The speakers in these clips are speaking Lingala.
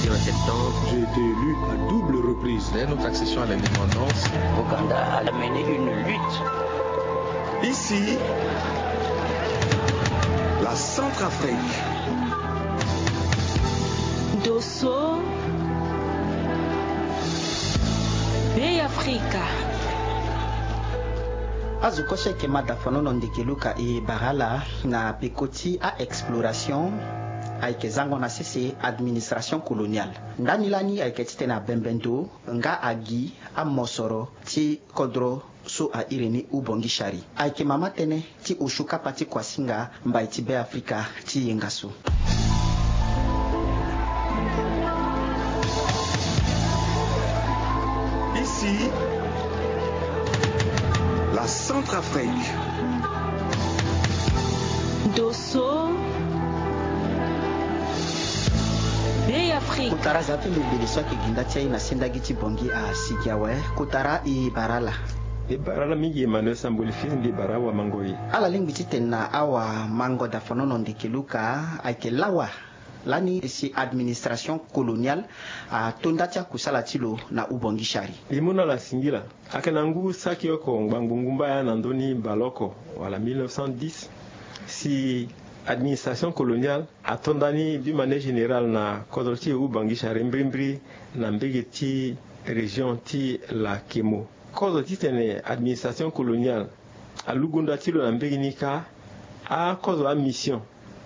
partir en septembre. J'ai été élu à double reprise. Dès notre accession à l'indépendance, Ouganda a mené une lutte. Ici, la Centrafrique. Dosso, Bay Africa. azukoshe kemada fanono ndekeluka e barala na pekoti a exploration aikezango na sese administration coloniale ndani lani aiketite na bembendo nga agi a mosoro ti kodro so a ireni ubongi shari aike mama tene ti ushuka pati kwasinga mbai ti be afrika ti yengasu. Ici, la Centrafrique. Dosso, Bay Africa. Kutara zapi lubiliswa kiginda tia ina sindagi ti bongi a sigiawe kutara i barala. E barala mingi Emmanuel Samboli fils de barawa mangoyi. Ala lingbi ti tena awa mango da fanono ndekeluka aike lawa lani si administration coloniale a tondatia kusala tilo na ubongi shari. Limuna la singila akenangu saki oko ngbangungumba ya nandoni baloko wala 1910 si administration coloniale atondani d'une manière générale na kodroti ubangi shari mbrimbri na mbege ti région ti la Kemo. Kodroti tene administration coloniale alugunda tilo na mbege nika a kozo a mission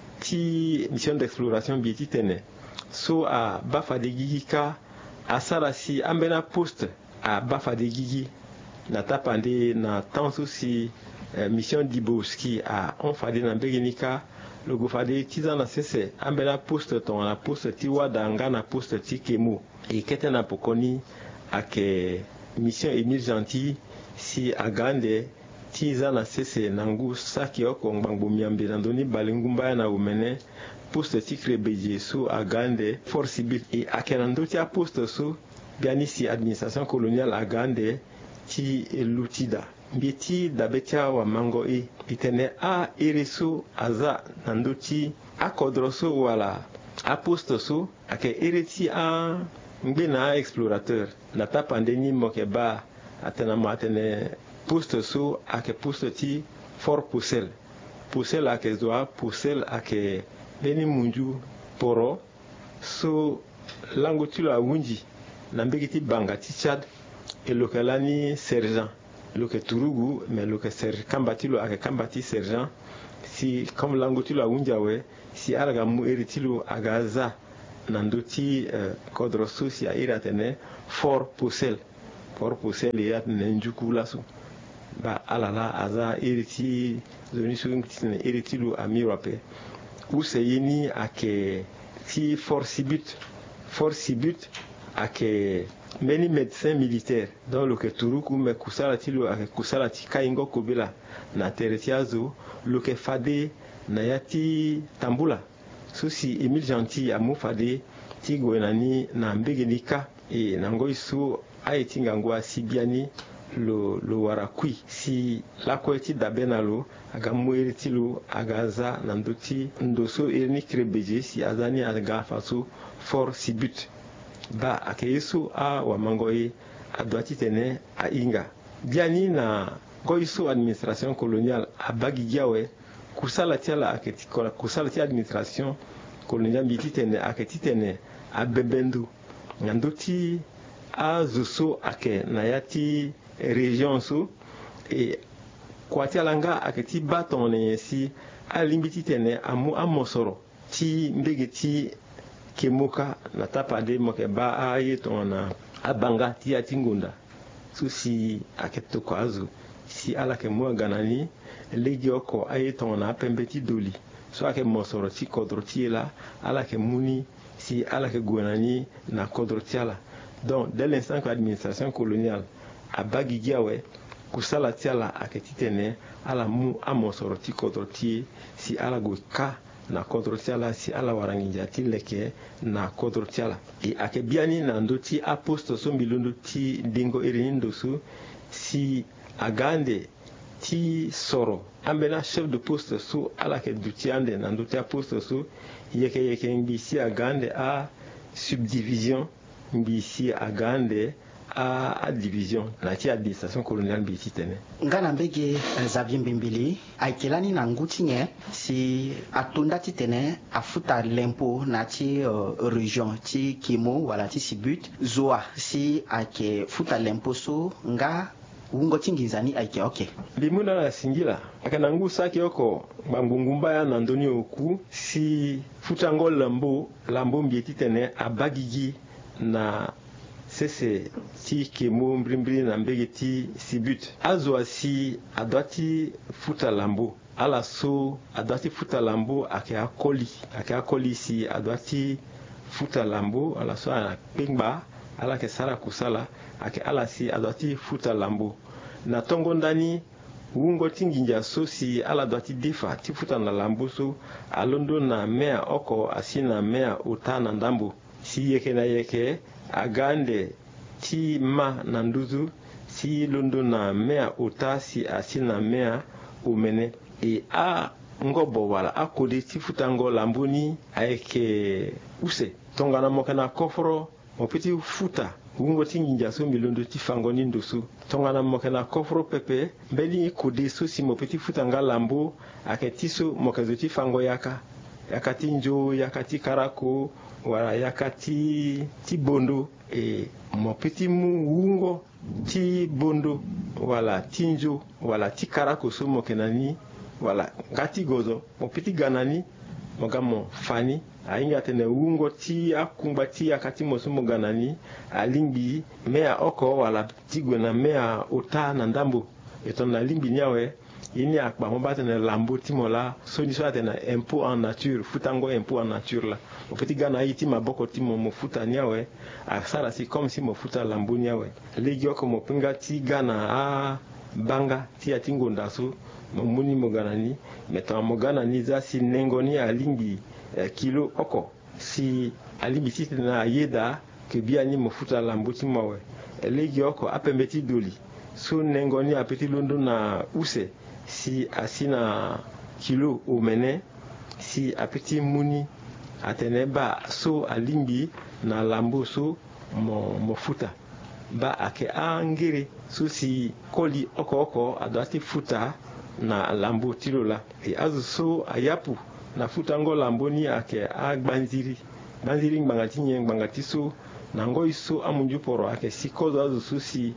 ti mission d'exploration bieti tene so a bafa de gigi ka a sarasi ambena poste a bafa de gigi na tapande na tanso si mission diboski a on fade na begenika logo fade tiza na sese ambena poste ton na poste ti wadanga na poste ti Kemo e kete na pokoni ake mission Émile Gentil si agande tiza na sese nangu saki oko ngbango miambe nandoni balingumba na umene poste ti krebeje su agande force bit e akenando ti a poste su biani si administration coloniale agande ti lutida mbieti dabetia wa mango e itene a eresu aza nando ti a kodroso wala a poste su ake ereti a ngbena explorateur na tapande ni moke ba atena matene poste so ake poste ti Fort Poussel ake zoa Poussel ake beni munju poro so lango tilo awunji na mbeki ti banga ti Tchad e loke lani sergent loke turugu me loke kamba tilo ake kamba ti sergent si comme lango tilo awunja we si araga mu eri tilo aga za nando ti kodro so si a ira tene Fort Poussel ya tene njuku lasu ba alala aza iriti zoni su tine iriti lu amirape useyini ake ti force but ake many médecins militaires dans le keturuku me kusala ti lu ake kusala ti kaingo kobela na teretiazo lo ke fade na yati tambula susi Émile Gentil amu fade ti gwenani na mbegenika e nango isu aiti ngangwa sibiani lo warakui si lako eti dabenalo aga mueri tilo aga za nandoti ndoso erni krebeje si azani aga faso for sibut ba ake yesu a wamangoe adwati tene a inga biani na goiso administration coloniale abagi giawe kusala tiala aketi kusala ti administration coloniale biti tene aketi tene a bebendu nandoti a zuso ake nayati région so et kwati alanga aketi baton ne si alimbiti tene amu amosoro ti mbege ti Kemoka na tapade moke ba a yeton na abanga ti atingunda so si aketo kwazo si ala ke mo ganani legi oko ayeton na pembe ti doli so ake mosoro ti kodro ti la ala ke muni si ala ke gonani na kodro ti ala donc dès l'instant que l'administration coloniale a bagigiawe kusala tiala aketi tene ala mu amosoro ti kodro ti si ala go ka na kodro tiala si ala waranginja ti leke na kodro tiala e ake biani na ndo ti aposto so mbilondo ti dingo erinindo su si agande ti soro ambena chef de poste su ala ke dutiande na ndo ti aposto su yeke ngbi si agande a subdivision mbisi agande a division na ti administration coloniale mbisi tene ngana mbege Xavier Mbimbili aikelani na nguti nye si atunda ti tene afuta lempo na ti region ti Kimo wala ti Sibut zoa si ake futa lempo so nga ungo tinginzani aike okay bimuna na singila akana ngu saki oko bangungumba ya nandoni oku si futango lambo mbieti tene abagigi na sese ti Kemo mbrimbri na mbege ti Sibut azwa si adwati futa lambo ala so adwati futa lambo ake akoli si adwati futa lambo ala so ana pengba ala ke sara kusala ake ala si adwati futa lambo na tongo ndani wungo tinginja so si ala dwati defa ti futa na lambo so alondo na mea oko asi na mea uta na ndambo si yeke na yeke agande ti ma na nduzu si londo na mea uta si asi na mea umene e a ngobo wala akode ti futa ngo lambo ni ayeke use tongana moke na kofro mo peti futa wungo tinginja so milondo ti fangoni ndosu tongana moke na kofro pepe mbeli kode so si mo peti futa nga lambo ake ti so moke zo ti fango yaka ti njo yaka ti karako wala yaka ti bondo e mo peti mu wungo ti bondo wala ti njo wala ti karako so moke nani wala ngati gozo mo peti ganani mogamo fani ainga tene wungo ti akumba ti akati mosumo ganani alimbi mea oko wala tigwe na mea ota na ndambo eton na limbi nyawe ini akpa mo batene lambo ti mola so ni so atena impôt en nature futango impôt en nature la o petit gana iti maboko ti mo futa nyawe asara si comme si mo futa lambo nyawe legi oko mo pinga ti gana a banga ti atingo ndaso muni moganani metan moganani za si nengoni alimbi kilo oko si alimbi si na yeda ke biani mofuta lambuti mawe elegi oko apembeti doli so nengoni apeti londo na use si asina kilo umene si apeti muni ateneba so alimbi na lambo so mofuta ba ake angere so si koli oko adwati futa na lambo tilola e azu so ayapu na futango lambo ni ake agbanziri ngbangati nye ngbangati so na ngoi so amunju poro ake sikozo azu so si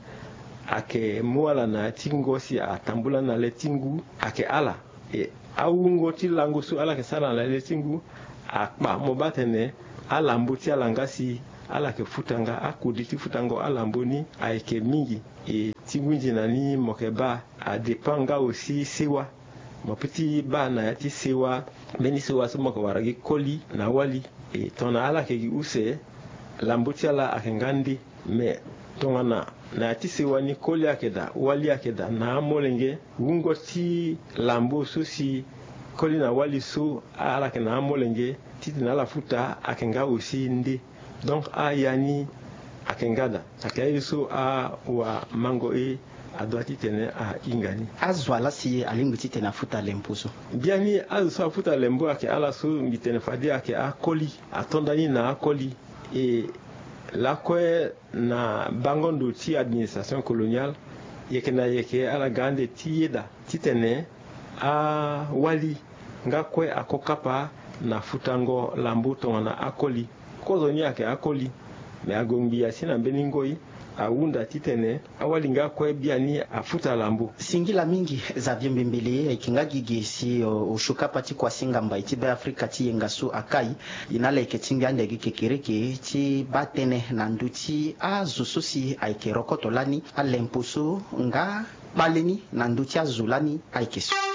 ake muala na tingo si atambula na letingu ake ala e awungo ti lango so ala ke sala na letingu akpa mobatene alambo ti alangasi ala ke futanga akudi ti futango alambo ni aike mingi e tingunji nani mokeba a depanga aussi sewa mopiti ba na yati sewa beni sewa so moko waragi koli na wali e tona ala ke use lambuti ala akengandi me tongana na yati sewa ni koli akeda wali akeda na molenge wungo ti lambo so si koli na wali so ala ke na molenge titi na la futa akenga aussi ndi donc a yani akengada akayi so a wa mango e adwati tene a ingani azwala si alimbi ti tene afuta lempo so biani azu so afuta lembo ake ala so mbitene fadi ake akoli atondani na akoli e lakwe na bangondo ti administration coloniale yeke na yeke ala gande ti yeda ti tene a wali nga kwe akokapa na futango lambo tongana akoli kozo ni ake akoli me agombi asina beningoi awunda titene awalinga kwe biani afuta lambo singila mingi Xavier Mbimbili ikinga gigi si ushuka pati kwa singa mba iti be Afrika ti yengasu akai inala iketinga ndegi kekereke ti batene na nduti azususi aike rokotolani alempusu nga baleni na nduti azulani aikesu